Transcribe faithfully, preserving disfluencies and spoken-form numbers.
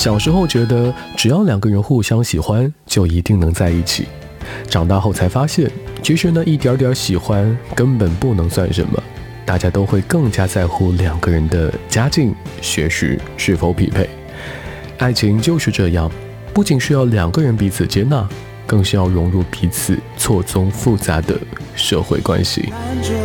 小时候觉得只要两个人互相喜欢，就一定能在一起。长大后才发现，其实那一点点喜欢根本不能算什么，大家都会更加在乎两个人的家境、学识是否匹配。爱情就是这样，不仅需要两个人彼此接纳，更是要融入彼此错综复杂的社会关系。